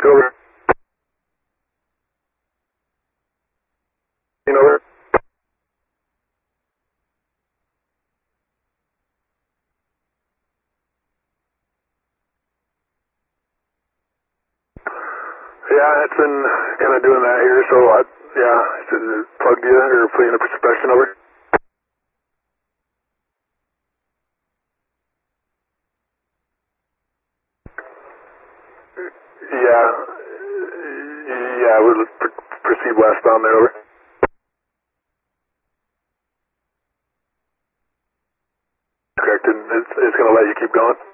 Over. Over. Yeah, it's been kind of doing that here, so it's plugged you or put you in a suppression over. Yeah, we'll proceed westbound there, over. Correct, and it's going to let you keep going.